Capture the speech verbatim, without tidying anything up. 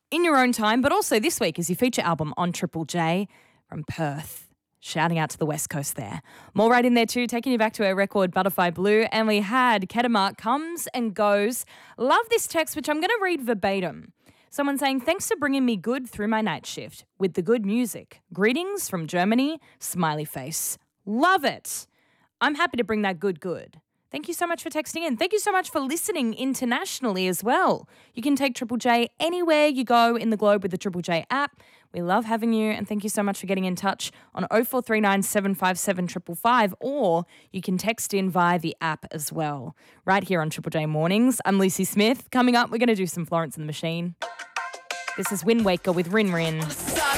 in your own time, but also this week as your feature album on Triple J from Perth. Shouting out to the West Coast there. More right in there too, taking you back to our record Butterfly Blue. And we had Kedema Comes and Goes. Love this text, which I'm going to read verbatim. Someone saying, thanks for bringing me good through my night shift with the good music. Greetings from Germany, smiley face. Love it. I'm happy to bring that good good. Thank you so much for texting in. Thank you so much for listening internationally as well. You can take Triple J anywhere you go in the globe with the Triple J app. We love having you, and thank you so much for getting in touch on oh four three nine, seven five seven, five five five, or you can text in via the app as well. Right here on Triple J Mornings, I'm Lucy Smith. Coming up, we're going to do some Florence and the Machine. This is Wind Waker with Rin Rin.